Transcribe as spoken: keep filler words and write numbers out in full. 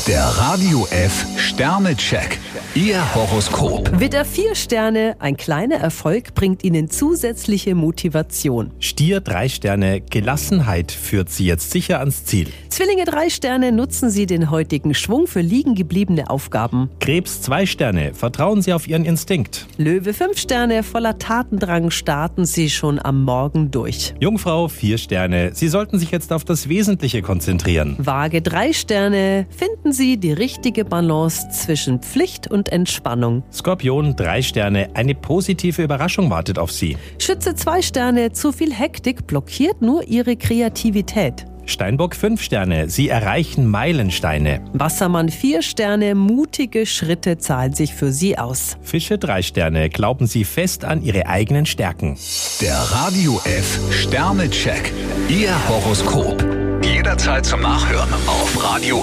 Der Radio F Sternecheck. Ihr Horoskop. Widder vier Sterne, ein kleiner Erfolg bringt Ihnen zusätzliche Motivation. Stier drei Sterne, Gelassenheit führt Sie jetzt sicher ans Ziel. Zwillinge drei Sterne, nutzen Sie den heutigen Schwung für liegengebliebene Aufgaben. Krebs zwei Sterne, vertrauen Sie auf Ihren Instinkt. Löwe fünf Sterne, voller Tatendrang starten Sie schon am Morgen durch. Jungfrau vier Sterne, Sie sollten sich jetzt auf das Wesentliche konzentrieren. Waage drei Sterne, finden Sie die richtige Balance zwischen Pflicht und Entspannung. Skorpion drei Sterne, eine positive Überraschung wartet auf Sie. Schütze zwei Sterne, zu viel Hektik blockiert nur Ihre Kreativität. Steinbock fünf Sterne, Sie erreichen Meilensteine. Wassermann vier Sterne, mutige Schritte zahlen sich für Sie aus. Fische drei Sterne, glauben Sie fest an Ihre eigenen Stärken. Der Radio F Sternecheck. Ihr Horoskop. Jederzeit zum Nachhören auf Radio